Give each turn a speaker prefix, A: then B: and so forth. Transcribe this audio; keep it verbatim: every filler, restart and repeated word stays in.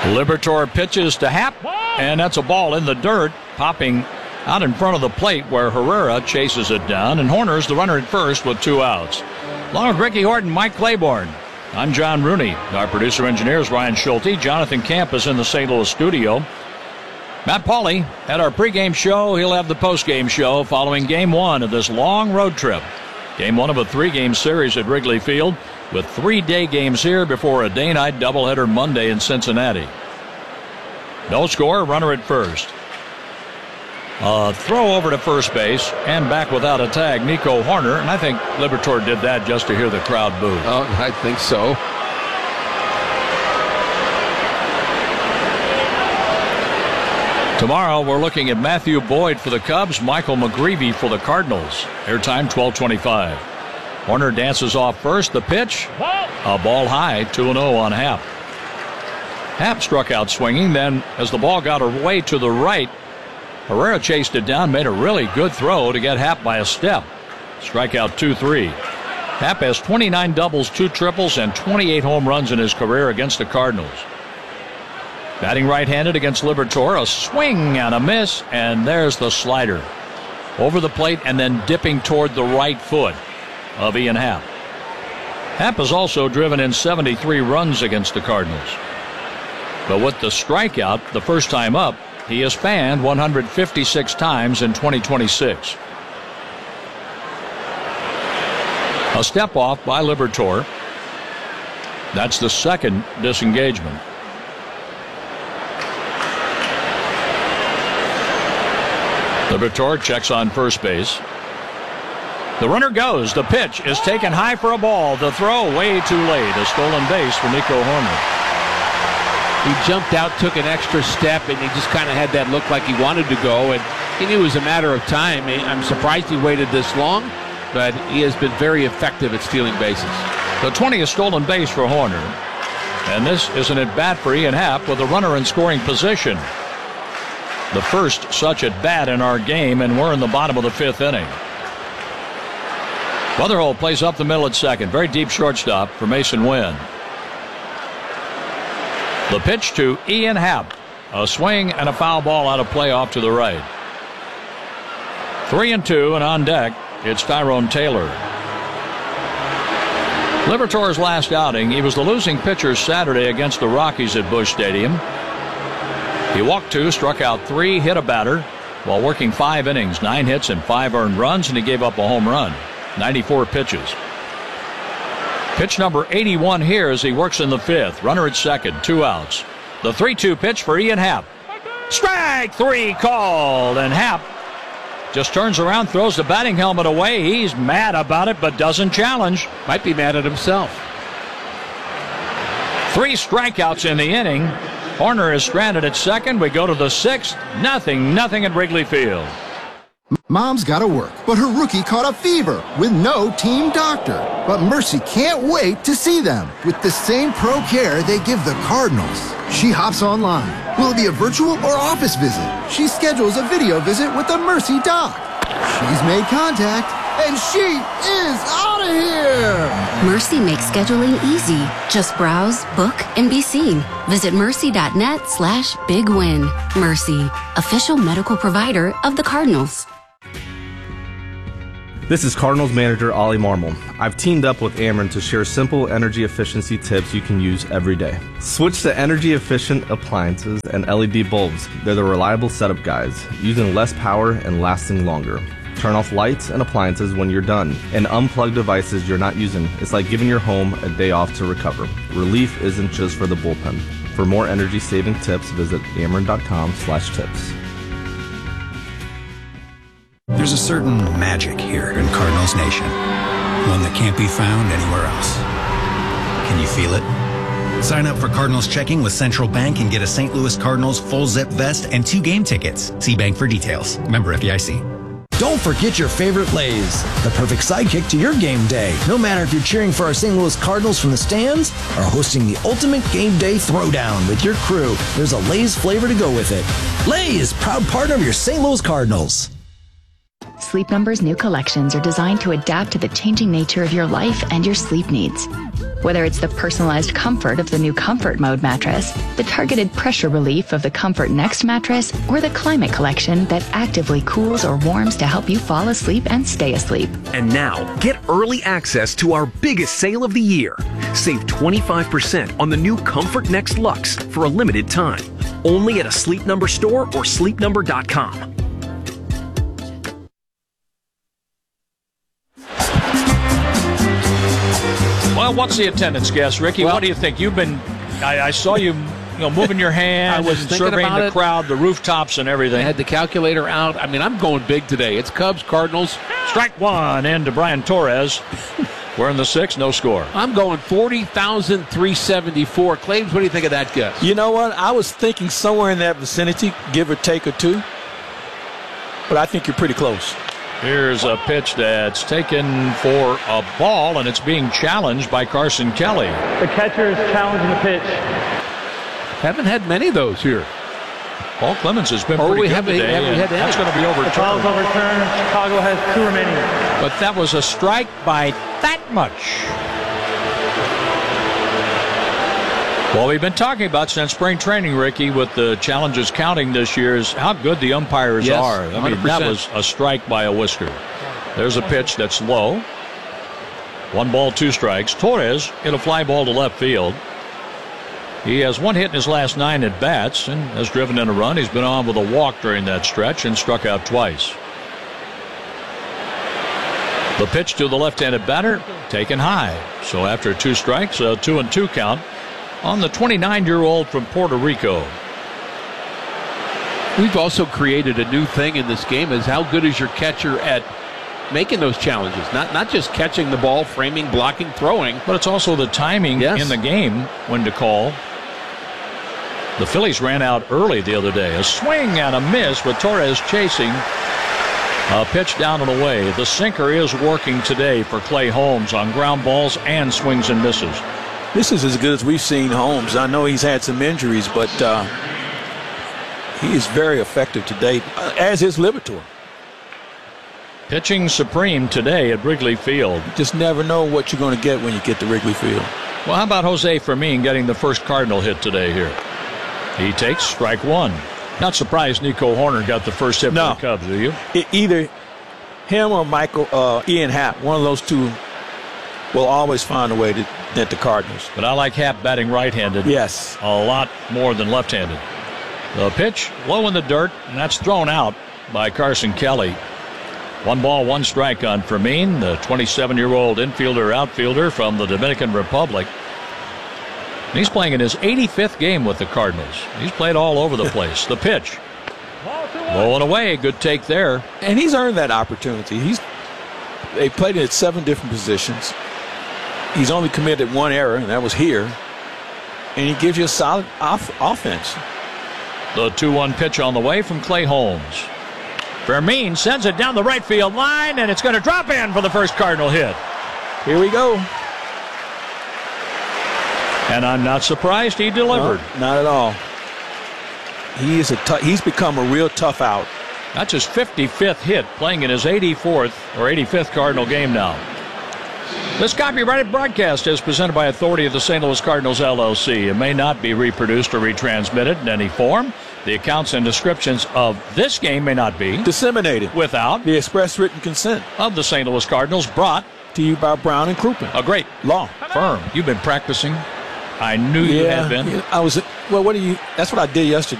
A: Liberatore pitches to Happ, and that's a ball in the dirt, popping out in front of the plate where Herrera chases it down, and Hoerner's the runner at first with two outs. Along with Ricky Horton, Mike Claiborne, I'm John Rooney. Our producer-engineer is Ryan Schulte. Jonathan Camp is in the Saint Louis studio. Matt Pauley had our pregame show. He'll have the postgame show following game one of this long road trip. Game one of a three-game series at Wrigley Field, with three day games here before a day-night doubleheader Monday in Cincinnati. No score, runner at first. A throw over to first base and back without a tag, Nico Hoerner, and I think Liberatore did that just to hear the crowd boo.
B: Oh, I think so.
A: Tomorrow we're looking at Matthew Boyd for the Cubs, Michael McGreevy for the Cardinals. Airtime twelve twenty-five. Hoerner dances off first. The pitch, a ball high, two and oh on Happ. Happ struck out swinging. Then as the ball got away to the right, Herrera chased it down, made a really good throw to get Happ by a step. Strikeout two three. Happ has twenty-nine doubles, two triples, and twenty-eight home runs in his career against the Cardinals. Batting right-handed against Liberatore, a swing and a miss, and there's the slider. Over the plate and then dipping toward the right foot of Ian Happ. Happ has also driven in seventy-three runs against the Cardinals. But with the strikeout the first time up, he has fanned one hundred fifty-six times in twenty twenty-six. A step off by Liberatore. That's the second disengagement. Liberatore checks on first base. The runner goes. The pitch is taken high for a ball. The throw way too late. A stolen base for Nico Hoerner.
B: He jumped out, took an extra step, and he just kind of had that look like he wanted to go, and he knew it was a matter of time. I'm surprised he waited this long, but he has been very effective at stealing bases.
A: The twentieth stolen base for Hoerner. And this is an at-bat for Ian Happ with a runner in scoring position. The first such at-bat in our game, and we're in the bottom of the fifth inning. Weatherholt plays up the middle at second. Very deep shortstop for Mason Wynn. The pitch to Ian Happ. A swing and a foul ball out of play off to the right. Three and two, and on deck, it's Tyrone Taylor. Liberatore's last outing, he was the losing pitcher Saturday against the Rockies at Busch Stadium. He walked two, struck out three, hit a batter while working five innings, nine hits and five earned runs, and he gave up a home run. ninety-four pitches. Pitch number eighty-one here as he works in the fifth. Runner at second, two outs. The three two pitch for Ian Happ. Strike three called, and Happ just turns around, throws the batting helmet away. He's mad about it, but doesn't challenge.
B: Might be mad at himself.
A: Three strikeouts in the inning. Hoerner is stranded at second. We go to the sixth. Nothing, nothing at Wrigley Field.
C: Mom's got to work, but her rookie caught a fever with no team doctor. But Mercy can't wait to see them with the same pro care they give the Cardinals. She hops online. Will it be a virtual or office visit? She schedules a video visit with the Mercy doc. She's made contact, and she is out of here!
D: Mercy makes scheduling easy. Just browse, book, and be seen. Visit mercy.net slash big win. Mercy, official medical provider of the Cardinals.
E: This is Cardinals manager Ollie Marmol. I've teamed up with Ameren to share simple energy efficiency tips you can use every day. Switch to energy efficient appliances and L E D bulbs. They're the reliable setup guides, using less power and lasting longer. Turn off lights and appliances when you're done, and unplug devices you're not using. It's like giving your home a day off to recover. Relief isn't just for the bullpen. For more energy saving tips, visit ameren.com slash tips.
F: There's a certain magic here in Cardinals Nation, one that can't be found anywhere else. Can you feel it? Sign up for Cardinals Checking with Central Bank and get a Saint Louis Cardinals full zip vest and two game tickets. See Bank for details. Member F D I C.
G: Don't forget your favorite Lay's, the perfect sidekick to your game day. No matter if you're cheering for our Saint Louis Cardinals from the stands or hosting the ultimate game day throwdown with your crew, there's a Lay's flavor to go with it. Lay's, proud partner of your Saint Louis Cardinals.
H: Sleep Number's new collections are designed to adapt to the changing nature of your life and your sleep needs. Whether it's the personalized comfort of the new Comfort Mode mattress, the targeted pressure relief of the Comfort Next mattress, or the Climate Collection that actively cools or warms to help you fall asleep and stay asleep.
I: And now, get early access to our biggest sale of the year. Save twenty-five percent on the new Comfort Next Luxe for a limited time. Only at a Sleep Number store or sleep number dot com.
A: Well, what's the attendance guess, Ricky?
B: Well,
A: what do you think? You've been, I, I saw you, you know, moving your hand,
B: I was
A: and
B: thinking
A: surveying
B: about
A: the
B: it.
A: crowd, the rooftops, and everything.
B: I had the calculator out. I mean, I'm going big today. It's Cubs, Cardinals.
A: Strike one into Brian Torres. We're in the sixth, no score.
B: I'm going forty thousand three hundred seventy-four. Claims, what do you think of that guess?
J: You know what? I was thinking somewhere in that vicinity, give or take or two. But I think you're pretty close.
A: Here's a pitch that's taken for a ball, and it's being challenged by Carson Kelly.
K: The catcher is challenging the pitch.
B: Haven't had many of those here.
A: Paul Clemens has been
B: Oh,
A: pretty
B: we
A: good
B: haven't-
A: today,
B: haven't
A: and
B: had any.
A: that's going to be
K: The foul
A: overturned.
K: is overturned. Chicago has two remaining.
A: But that was a strike by that much. Well, we've been talking about since spring training, Ricky, with the challenges counting this year, is how good the umpires
B: Yes,
A: are. I mean,
B: one hundred
A: that
B: percent.
A: was a strike by a whisker. There's a pitch that's low. One ball, two strikes. Torres hit a fly ball to left field. He has one hit in his last nine at bats and has driven in a run. He's been on with a walk during that stretch and struck out twice. The pitch to the left-handed batter, taken high. So after two strikes, a two and two count on the twenty-nine-year-old from Puerto Rico.
B: We've also created a new thing in this game, is how good is your catcher at making those challenges? Not not just catching the ball, framing, blocking, throwing.
A: But it's also the timing
B: Yes.
A: in the game when to call. The Phillies ran out early the other day. A swing and a miss with Torres chasing. A pitch down and away. The sinker is working today for Clay Holmes on ground balls and swings and misses.
J: This is as good as we've seen Holmes. I know he's had some injuries, but uh, he is very effective today, uh, as is Liberatore.
A: Pitching supreme today at Wrigley Field.
J: You just never know what you're going to get when you get to Wrigley Field.
A: Well, how about Jose Fermin getting the first Cardinal hit today here? He takes strike one. Not surprised Nico Horner got the first hit
J: No.
A: for the Cubs, are you?
J: It, either him or Michael uh, Ian Happ, one of those two will always find a way to hit the Cardinals.
A: But I like Happ batting right-handed.
J: Yes.
A: A lot more than left-handed. The pitch low in the dirt, and that's thrown out by Carson Kelly. One ball, one strike on Fermin, the twenty-seven-year-old infielder, outfielder from the Dominican Republic. And he's playing in his eighty-fifth game with the Cardinals. He's played all over the place. The pitch. Low and away. Good take there.
J: And he's earned that opportunity. He's They played at seven different positions. He's only committed one error, and that was here. And he gives you a solid off- offense.
A: The two one pitch on the way from Clay Holmes. Fermin sends it down the right field line, and it's going to drop in for the first Cardinal hit.
J: Here we go.
A: And I'm not surprised he delivered.
J: No, not at all. He is a t- he's become a real tough out.
A: That's his fifty-fifth hit, playing in his eighty-fourth or eighty-fifth Cardinal game now. This copyrighted broadcast is presented by authority of the Saint Louis Cardinals, L L C. It may not be reproduced or retransmitted in any form. The accounts and descriptions of this game may not be
J: disseminated
A: without
J: the express written consent
A: of the Saint Louis Cardinals, brought
J: to you by Brown and Crouppen.
A: A great
J: law
A: firm. You've been practicing. I knew you
J: yeah,
A: had been.
J: I was. Well, what do you? That's what I did yesterday.